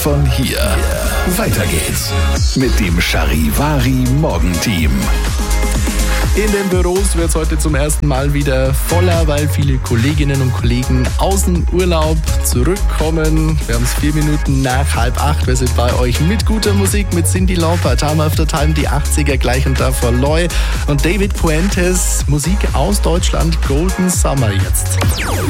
Von hier. Weiter geht's mit dem Charivari Morgenteam. In den Büros wird es heute zum ersten Mal wieder voller, weil viele Kolleginnen und Kollegen aus dem Urlaub zurückkommen. Wir haben es 4 Minuten nach 7:30. Wir sind bei euch mit guter Musik, mit Cyndi Lauper, Time After Time, die 80er gleich und davor Loy und David Puentes. Musik aus Deutschland, Golden Summer jetzt.